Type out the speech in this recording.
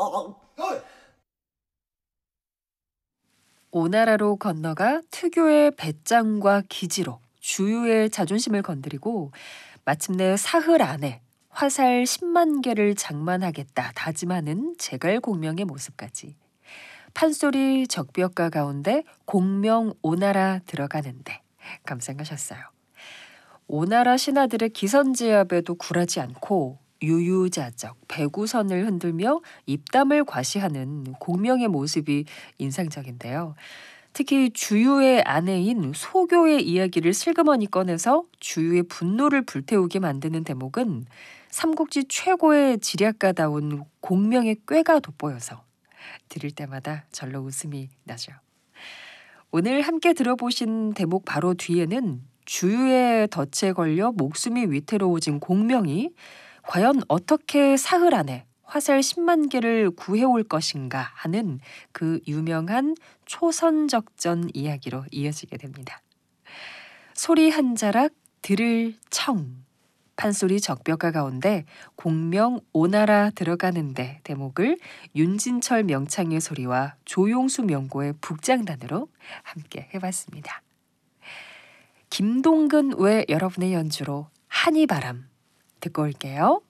오나라로 건너가 특유의 배짱과 기지로 주유의 자존심을 건드리고 마침내 사흘 안에 화살 10만 개를 장만하겠다 다짐하는 제갈 공명의 모습까지. 판소리 적벽가 가운데 공명 오나라 들어가는데 감상하셨어요. 오나라 신하들의 기선제압에도 굴하지 않고 유유자적 배구선을 흔들며 입담을 과시하는 공명의 모습이 인상적인데요. 특히 주유의 아내인 소교의 이야기를 슬그머니 꺼내서 주유의 분노를 불태우게 만드는 대목은 삼국지 최고의 지략가다운 공명의 꾀가 돋보여서 들을 때마다 절로 웃음이 나죠. 오늘 함께 들어보신 대목 바로 뒤에는 주유의 덫에 걸려 목숨이 위태로워진 공명이 과연 어떻게 사흘 안에 화살 10만 개를 구해올 것인가 하는 그 유명한 초선적전 이야기로 이어지게 됩니다. 소리 한 자락 들을 청, 판소리 적벽가 가운데 공명 오나라 들어가는데 대목을 윤진철 명창의 소리와 조용수 명고의 북장단으로 함께 해봤습니다. 김동근 외 여러분의 연주로 한이바람 듣고 올게요.